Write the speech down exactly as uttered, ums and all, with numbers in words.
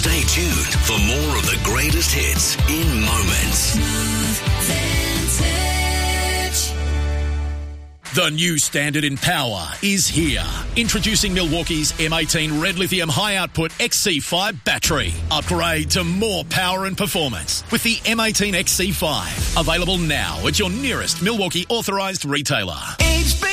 Stay tuned for more of the greatest hits in moments. The new standard in power is here. Introducing Milwaukee's M eighteen Red Lithium High Output X C five battery. Upgrade to more power and performance with the M eighteen X C five. Available now at your nearest Milwaukee authorised retailer.